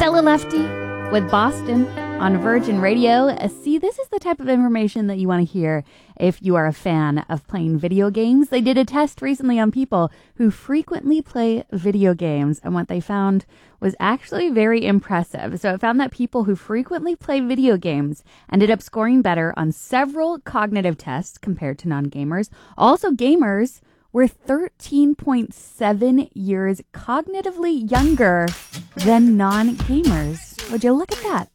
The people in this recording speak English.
Stella Lefty with Boston on Virgin Radio. See, this is the type of information that you want to hear if you are a fan of playing video games. They did a test recently on people who frequently play video games, and what they found was actually very impressive. So it found that people who frequently play video games ended up scoring better on several cognitive tests compared to non-gamers. Also, gamers were 13.7 years cognitively younger than non-gamers. Would you look at that?